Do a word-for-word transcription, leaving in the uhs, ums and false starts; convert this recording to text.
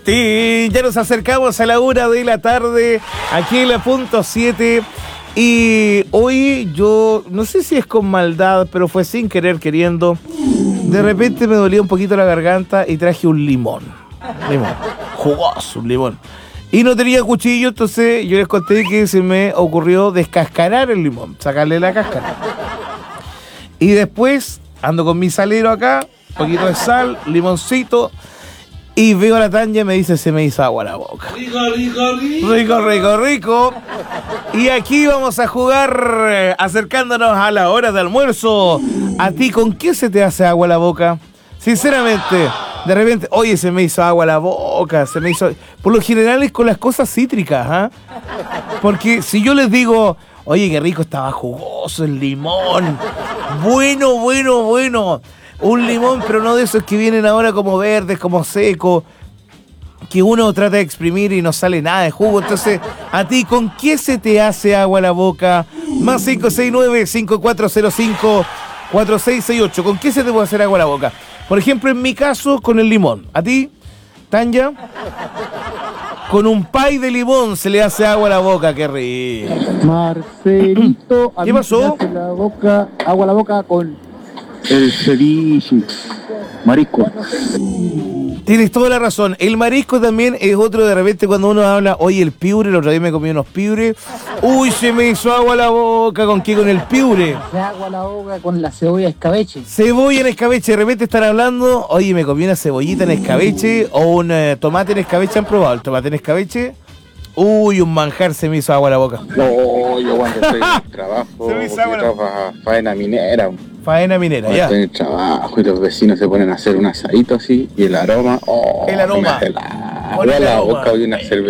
Sí, ya nos acercamos a la una de la tarde, aquí en la punto siete. Y hoy yo, no sé si es con maldad, pero fue sin querer queriendo. De repente me dolía un poquito la garganta y traje un limón. Limón, jugoso, un limón. Y no tenía cuchillo, entonces yo les conté que se me ocurrió descascarar el limón, sacarle la cáscara. Y después ando con mi salero acá, un poquito de sal, limoncito. Y veo a la Tanya y me dice, se me hizo agua la boca. Rico, rico, rico. Rico, rico, rico. Y aquí vamos a jugar, eh, acercándonos a la hora de almuerzo. ¿A ti con qué se te hace agua la boca? Sinceramente, de repente, oye, se me hizo agua la boca, se me hizo... Por lo general es con las cosas cítricas, ¿ah? ¿eh? Porque si yo les digo, oye, qué rico estaba jugoso el limón. Bueno, bueno, bueno. Un limón, pero no de esos que vienen ahora como verdes, como secos, que uno trata de exprimir y no sale nada de jugo. Entonces, ¿a ti con qué se te hace agua la boca? Más cinco seis nueve, cinco cuatro cero cinco, cuatro seis seis ocho. ¿Con qué se te puede hacer agua la boca? Por ejemplo, en mi caso, con el limón. ¿A ti, Tanya? Con un pay de limón se le hace agua a la boca, qué rico. Marcelito, a ¿Qué mí pasó? se me hace la boca, agua a la boca con el ceviche, marisco. Tienes toda la razón. El marisco también es otro, de repente cuando uno habla, oye, el piure, el otro día me comí unos piures. Uy, se me hizo agua a la boca. ¿Con qué? Con el piure. Se agua a la boca con la cebolla escabeche. Cebolla en escabeche. De repente están hablando, oye, me comí una cebollita en escabeche o un eh, tomate en escabeche. ¿Han probado el tomate en escabeche? Uy, un manjar, se me hizo agua a la boca. No, yo cuando estoy en el trabajo, Se me hizo porque agua la- trabajo faena minera, Faena minera, cuando ya. estoy en el trabajo y los vecinos se ponen a hacer un asadito así y el aroma, oh, El aroma. me hace la Con el agua a la aroma. boca y una cerveza.